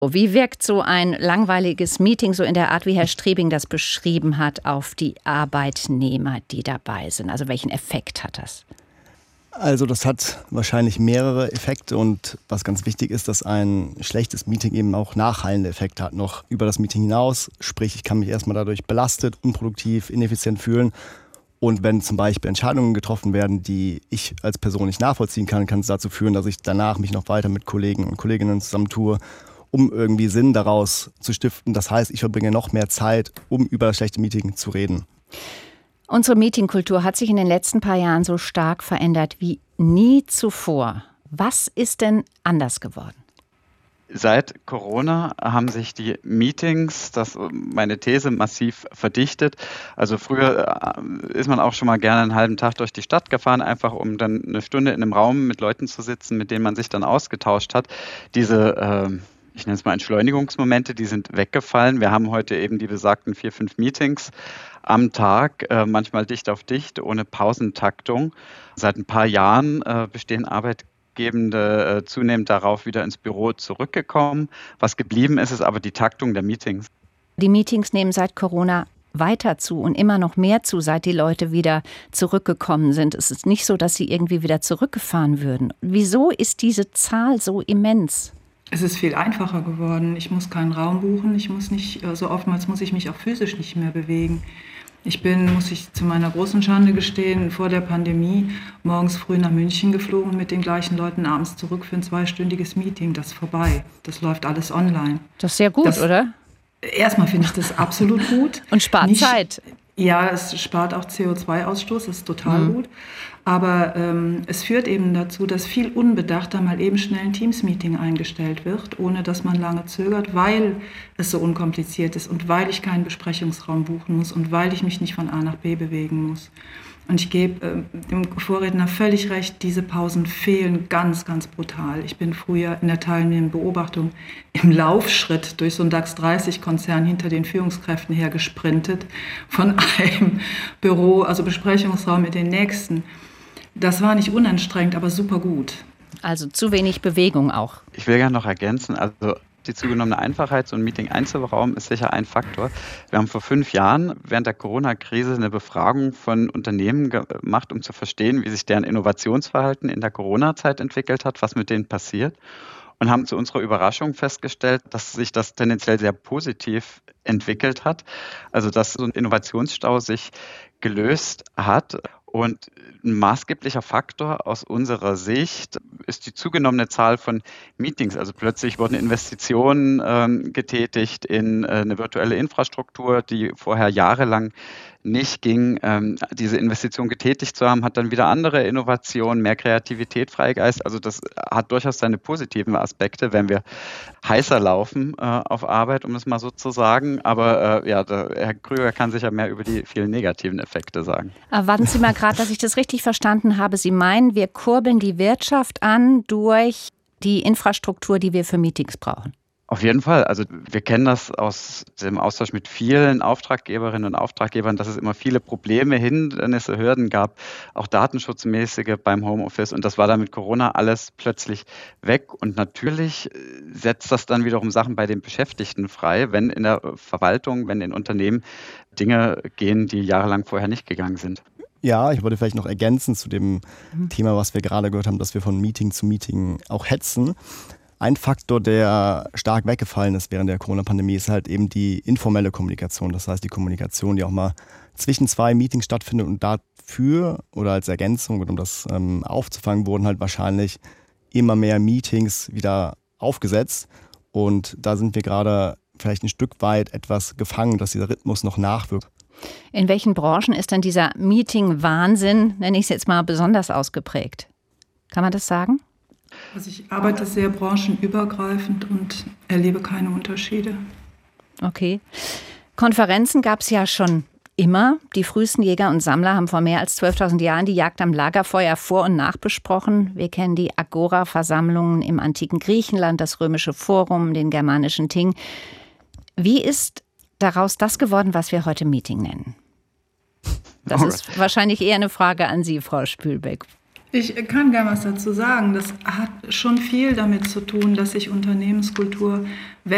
Wie wirkt so ein langweiliges Meeting, so in der Art, wie Herr Strebing das beschrieben hat, auf die Arbeitnehmer, die dabei sind? Also welchen Effekt hat das? Also das hat wahrscheinlich mehrere Effekte und was ganz wichtig ist, dass ein schlechtes Meeting eben auch nachhallende Effekte hat, noch über das Meeting hinaus. Sprich, ich kann mich erstmal dadurch belastet, unproduktiv, ineffizient fühlen. Und wenn zum Beispiel Entscheidungen getroffen werden, die ich als Person nicht nachvollziehen kann, kann es dazu führen, dass ich danach mich noch weiter mit Kollegen und Kolleginnen zusammentue, um irgendwie Sinn daraus zu stiften. Das heißt, ich verbringe noch mehr Zeit, um über das schlechte Meeting zu reden. Unsere Meetingkultur hat sich in den letzten paar Jahren so stark verändert wie nie zuvor. Was ist denn anders geworden? Seit Corona haben sich die Meetings, das ist meine These, massiv verdichtet. Also früher ist man auch schon mal gerne einen halben Tag durch die Stadt gefahren, einfach um dann eine Stunde in einem Raum mit Leuten zu sitzen, mit denen man sich dann ausgetauscht hat. Diese ich nenne es mal Entschleunigungsmomente, die sind weggefallen. Wir haben heute eben die besagten 4, 5 Meetings am Tag, manchmal dicht auf dicht, ohne Pausentaktung. Seit ein paar Jahren bestehen Arbeitgebende zunehmend darauf, wieder ins Büro zurückgekommen. Was geblieben ist, ist aber die Taktung der Meetings. Die Meetings nehmen seit Corona weiter zu und immer noch mehr zu, seit die Leute wieder zurückgekommen sind. Es ist nicht so, dass sie irgendwie wieder zurückgefahren würden. Wieso ist diese Zahl so immens? Es ist viel einfacher geworden. Ich muss keinen Raum buchen. Oftmals muss ich mich auch physisch nicht mehr bewegen. Muss ich zu meiner großen Schande gestehen, vor der Pandemie morgens früh nach München geflogen, mit den gleichen Leuten abends zurück für ein 2-stündiges Meeting. Das ist vorbei. Das läuft alles online. Das ist sehr gut, oder? Erstmal finde ich das absolut gut. Und spart Zeit. Ja, es spart auch CO2-Ausstoß, das ist total gut. Aber es führt eben dazu, dass viel unbedachter mal eben schnell ein Teams-Meeting eingestellt wird, ohne dass man lange zögert, weil es so unkompliziert ist und weil ich keinen Besprechungsraum buchen muss und weil ich mich nicht von A nach B bewegen muss. Und ich gebe dem Vorredner völlig recht, diese Pausen fehlen ganz, ganz brutal. Ich bin früher in der teilnehmenden Beobachtung im Laufschritt durch so einen DAX-30-Konzern hinter den Führungskräften her gesprintet, von einem Büro, also Besprechungsraum in den nächsten. Das war nicht unanstrengend, aber super gut. Also zu wenig Bewegung auch. Ich will gerne noch ergänzen, also die zugenommene Einfachheit, so ein Meeting einzuberaumen, ist sicher ein Faktor. Wir haben vor 5 Jahren während der Corona-Krise eine Befragung von Unternehmen gemacht, um zu verstehen, wie sich deren Innovationsverhalten in der Corona-Zeit entwickelt hat, was mit denen passiert. Und haben zu unserer Überraschung festgestellt, dass sich das tendenziell sehr positiv entwickelt hat. Also dass so ein Innovationsstau sich gelöst hat. Und ein maßgeblicher Faktor aus unserer Sicht ist die zugenommene Zahl von Meetings. Also plötzlich wurden Investitionen getätigt in eine virtuelle Infrastruktur, die vorher jahrelang nicht ging. Diese Investition getätigt zu haben, hat dann wieder andere Innovationen, mehr Kreativität freigeist. Also das hat durchaus seine positiven Aspekte, wenn wir heißer laufen auf Arbeit, um es mal so zu sagen. Aber Herr Krüger kann sicher mehr über die vielen negativen Effekte sagen. Aber warten Sie mal gerade, dass ich das richtig verstanden habe. Sie meinen, wir kurbeln die Wirtschaft an durch die Infrastruktur, die wir für Meetings brauchen? Auf jeden Fall. Also wir kennen das aus dem Austausch mit vielen Auftraggeberinnen und Auftraggebern, dass es immer viele Probleme, Hindernisse, Hürden gab, auch datenschutzmäßige beim Homeoffice. Und das war dann mit Corona alles plötzlich weg. Und natürlich setzt das dann wiederum Sachen bei den Beschäftigten frei, wenn in der Verwaltung, wenn in Unternehmen Dinge gehen, die jahrelang vorher nicht gegangen sind. Ja, ich wollte vielleicht noch ergänzen zu dem Thema, was wir gerade gehört haben, dass wir von Meeting zu Meeting auch hetzen. Ein Faktor, der stark weggefallen ist während der Corona-Pandemie, ist halt eben die informelle Kommunikation. Das heißt, die Kommunikation, die auch mal zwischen 2 Meetings stattfindet und dafür oder als Ergänzung, um das aufzufangen, wurden halt wahrscheinlich immer mehr Meetings wieder aufgesetzt. Und da sind wir gerade vielleicht ein Stück weit etwas gefangen, dass dieser Rhythmus noch nachwirkt. In welchen Branchen ist denn dieser Meeting-Wahnsinn, nenne ich es jetzt mal, besonders ausgeprägt? Kann man das sagen? Also ich arbeite sehr branchenübergreifend und erlebe keine Unterschiede. Okay. Konferenzen gab es ja schon immer. Die frühesten Jäger und Sammler haben vor mehr als 12.000 Jahren die Jagd am Lagerfeuer vor- und nachbesprochen. Wir kennen die Agora-Versammlungen im antiken Griechenland, das römische Forum, den germanischen Ting. Wie ist daraus das geworden, was wir heute Meeting nennen? Das ist wahrscheinlich eher eine Frage an Sie, Frau Spülbeck. Ich kann gerne was dazu sagen. Das hat schon viel damit zu tun, dass sich Unternehmenskultur